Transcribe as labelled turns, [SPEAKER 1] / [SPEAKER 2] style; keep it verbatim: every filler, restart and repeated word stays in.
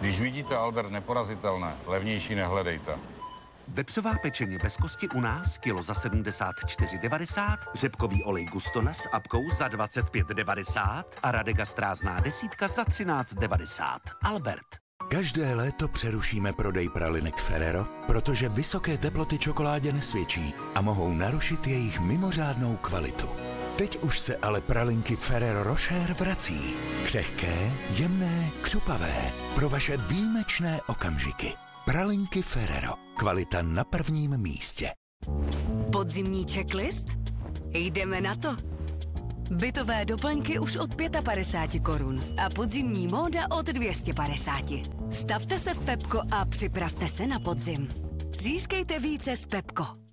[SPEAKER 1] Když vidíte Albert neporazitelné, levnější nehledejte.
[SPEAKER 2] Vepřová pečeně bez kosti u nás kilo za sedmdesát čtyři devadesát, řepkový olej Gustona s apkou za dvacet pět devadesát a Radega strázná desítka za třináct devadesát. Albert.
[SPEAKER 3] Každé léto přerušíme prodej pralinek Ferrero, protože vysoké teploty čokoládě nesvědčí a mohou narušit jejich mimořádnou kvalitu. Teď už se ale pralinky Ferrero Rocher vrací. Křehké, jemné, křupavé. Pro vaše výjimečné okamžiky. Pralinky Ferrero. Kvalita na prvním místě.
[SPEAKER 4] Podzimní checklist? Jdeme na to. Bytové doplňky už od padesát pět korun a podzimní móda od dvě stě padesát. Stavte se v Pepko a připravte se na podzim. Získejte více z Pepko.